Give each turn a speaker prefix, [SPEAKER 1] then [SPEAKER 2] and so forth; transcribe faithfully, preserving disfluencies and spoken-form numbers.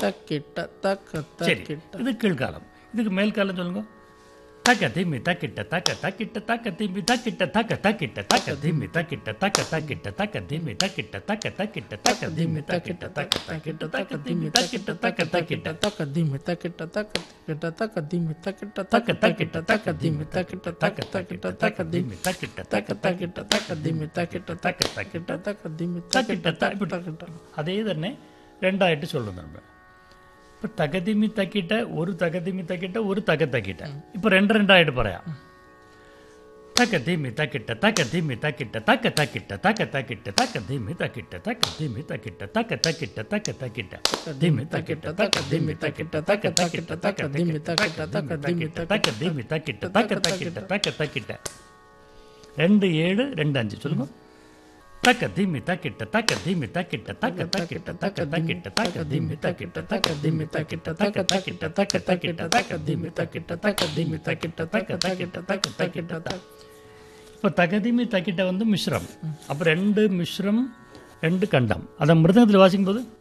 [SPEAKER 1] தக்கிட்ட தக்க
[SPEAKER 2] சரி,
[SPEAKER 1] தக்கிட்ட
[SPEAKER 2] இது கீழ்காலம். இதுக்கு மேல் காலம் சொல்லுங்க. தக்க திம்மி தக்கிட்ட தக்க தக்கிட்ட தக்க திம்மி தக்கிட்ட தக்க தக்கிட்ட தக்க திம்மி தக்கிட்ட தக்க தக்கிட்ட தக்க திம்மி தக்கிட்ட தக்க தக்கிட்ட தக்க திம்மி தக்கிட்ட தக்க தக்கிட்ட தக்க திம்மி தக்கிட்ட தக்க தக்கிட்ட
[SPEAKER 1] தக்க திம்மி தக்கிட்ட தக்க தக்கிட்ட தக்க திம்மி தக்கிட்ட தக்க தக்கிட்ட தக்க திம்மி தக்கிட்ட தக்க தக்கிட்ட தக்க திம்மி
[SPEAKER 2] தக்கிட்ட
[SPEAKER 1] தக்க தக்கிட்ட தக்க திம்மி தக்கிட்ட தக்க தக்கிட்ட தக்க திம்மி தக்கிட்ட தக்க தக்கிட்ட.
[SPEAKER 2] അതേ തന്നെ രണ്ടായിട്ട് ചൊല്ലുന്നു നമ്മൾ. ഇപ്പൊ തകതിമി തക്കിട്ട ഒരു തകതിമി തക്കിട്ട ഒരു തക തക്കിട്ട. ഇപ്പൊ രണ്ട് രണ്ടായിട്ട് പറയാം. തക തിമി തക്കിട്ട തക തിമി തക്കിട്ട തക തക്കിട്ട തക തക്കിട്ട തക തിമി തക്കിട്ട തക തിമി തക്കിട്ട തക തക്കിട്ട തക തക്കിട്ട തിമി തക്കിട്ട തക തിമി തക്കിട്ട തക തക്കിട്ട തക തിമി തക്കിട്ട തക തിമി തക തിമി തക്കിട്ട തക തക്കിട്ട തക തക്കിട്ട. രണ്ട് ഏഴ് രണ്ട് അഞ്ച് ചൊല്ലുന്നു. തക്ക ദിമ്മി തക്കിട്ട തക്ക ദിമ്മി തക്കിട്ട തക്ക തക്കിട്ട തക്ക തക്കിട്ട തക്ക ദിമ്മി തക്കിട്ട തക്ക ദിമ്മി തക്കിട്ട തക്ക തക്കിട്ട തക്ക തക്കിട്ട തക്ക ദിമ്മി തക്കിട്ട തക്ക ദിമ്മി തക്കിട്ട തക്ക തക്കിട്ട തക്ക തക്കിട്ട. இப்போ தகதிமி தக்கிட்ட வந்து மிஸ்ரம். அப்போ ரெண்டு மிஸ்ரம் ரெண்டு கண்டம். அதை மிருதங்கத்தில் வாசிக்கும் போது